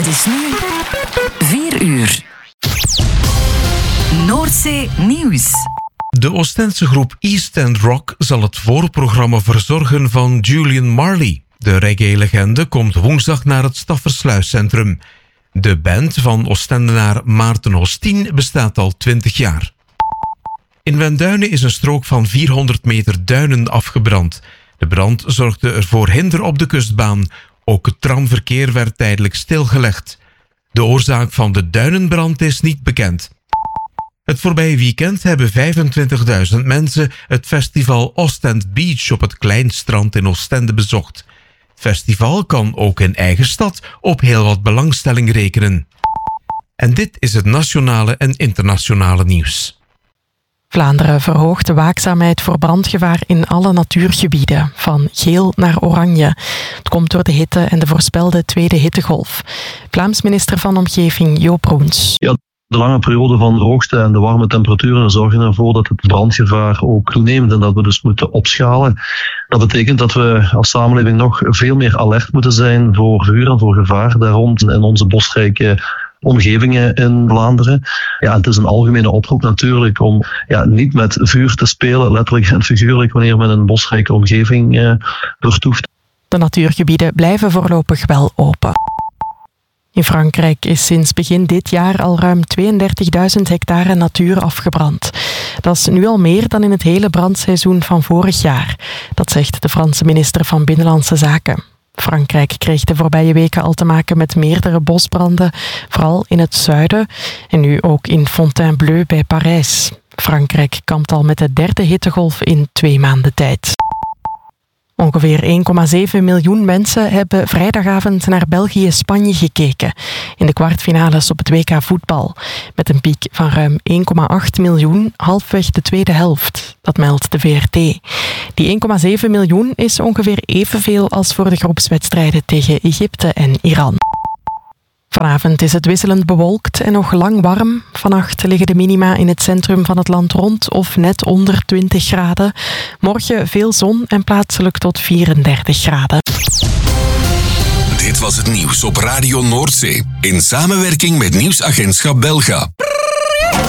Het is nu 4 uur. Noordzee Nieuws. De Oostendse groep East End Rock zal het voorprogramma verzorgen van Julian Marley. De reggae-legende komt woensdag naar het Staffersluiscentrum. De band van Oostendenaar Maarten Hostien bestaat al 20 jaar. In Wenduinen is een strook van 400 meter duinen afgebrand. De brand zorgde er voor hinder op de kustbaan. Ook het tramverkeer werd tijdelijk stilgelegd. De oorzaak van de duinenbrand is niet bekend. Het voorbije weekend hebben 25.000 mensen het festival Ostend Beach op het Kleinstrand in Oostende bezocht. Het festival kan ook in eigen stad op heel wat belangstelling rekenen. En dit is het nationale en internationale nieuws. Vlaanderen verhoogt de waakzaamheid voor brandgevaar in alle natuurgebieden, van geel naar oranje. Het komt door de hitte en de voorspelde tweede hittegolf. Vlaams minister van Omgeving Joop Roens. Ja, de lange periode van droogte en de warme temperaturen zorgen ervoor dat het brandgevaar ook toeneemt en dat we dus moeten opschalen. Dat betekent dat we als samenleving nog veel meer alert moeten zijn voor vuur en voor gevaar daar rond in onze bosrijke omgevingen in Vlaanderen. Ja, het is een algemene oproep natuurlijk om niet met vuur te spelen, letterlijk en figuurlijk, wanneer men een bosrijke omgeving vertoeft. De natuurgebieden blijven voorlopig wel open. In Frankrijk is sinds begin dit jaar al ruim 32.000 hectare natuur afgebrand. Dat is nu al meer dan in het hele brandseizoen van vorig jaar. Dat zegt de Franse minister van Binnenlandse Zaken. Frankrijk kreeg de voorbije weken al te maken met meerdere bosbranden, vooral in het zuiden en nu ook in Fontainebleau bij Parijs. Frankrijk kampt al met de derde hittegolf in 2 maanden tijd. Ongeveer 1,7 miljoen mensen hebben vrijdagavond naar België-Spanje gekeken in de kwartfinales op het WK voetbal. Met een piek van ruim 1,8 miljoen halfweg de tweede helft. Dat meldt de VRT. Die 1,7 miljoen is ongeveer evenveel als voor de groepswedstrijden tegen Egypte en Iran. Vanavond is het wisselend bewolkt en nog lang warm. Vannacht liggen de minima in het centrum van het land rond of net onder 20 graden. Morgen veel zon en plaatselijk tot 34 graden. Dit was het nieuws op Radio Noordzee in samenwerking met Nieuwsagentschap Belga.